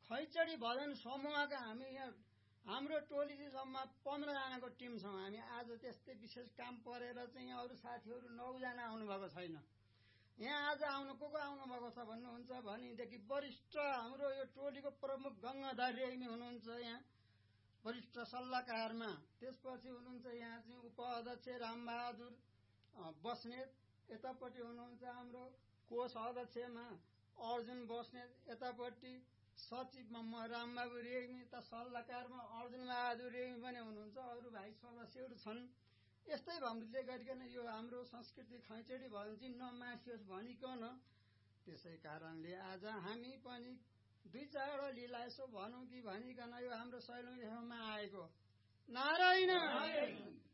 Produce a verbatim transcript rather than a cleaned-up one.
खैचडी भजन समूहका हामी यहाँ हाम्रो टोली चाहिँ जम्मा पन्ध्रजनाको टिम छौँ हामी। आज त्यस्तै विशेष काम परेर चाहिँ यहाँ अरू साथीहरू नौजना आउनुभएको छैन। यहाँ आज आउनु को को आउनुभएको छ भन्नुहुन्छ भनेदेखि वरिष्ठ हाम्रो यो टोलीको प्रमुख गङ्गाधर रेग्मी हुनुहुन्छ यहाँ वरिष्ठ सल्लाहकारमा। त्यसपछि हुनुहुन्छ यहाँ चाहिँ उपाध्यक्ष रामबहादुर बस्नेत, यतापट्टि हुनुहुन्छ हाम्रो कोष अध्यक्षमा अर्जुन बस्नेत, यतापट्टि सचिवमा म रामबाबु रेग्मी, यता सल्लाहकारमा अर्जुन बहादुर रेग्मी पनि हुनुहुन्छ। अरू भाइ सदस्यहरू छन्। यस्तै भएकोले गरिकन यो हाम्रो संस्कृति खैचडी भजन चाहिँ नमासियोस् भनिकन त्यसै कारणले आज हामी पनि दुई चारवटा लीला यसो भनौँ कि भनिकन यो हाम्रो सैलौँसीमा आएको। नारायण